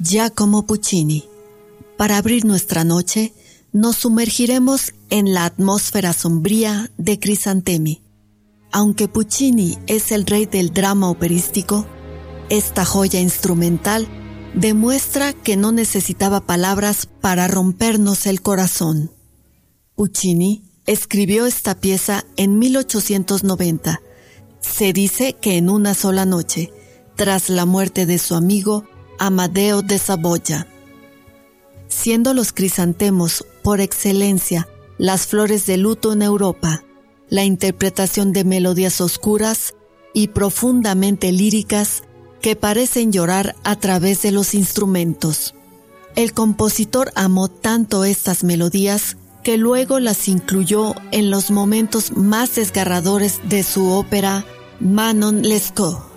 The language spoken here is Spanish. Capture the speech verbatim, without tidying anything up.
Giacomo Puccini. Para abrir nuestra noche, nos sumergiremos en la atmósfera sombría de Crisantemi. Aunque Puccini es el rey del drama operístico, esta joya instrumental demuestra que no necesitaba palabras para rompernos el corazón. Puccini escribió esta pieza en mil ochocientos noventa. Se dice que en una sola noche, tras la muerte de su amigo Amadeo de Saboya. Siendo los crisantemos, por excelencia, las flores de luto en Europa, la interpretación de melodías oscuras y profundamente líricas que parecen llorar a través de los instrumentos. El compositor amó tanto estas melodías que luego las incluyó en los momentos más desgarradores de su ópera Manon Lescaut.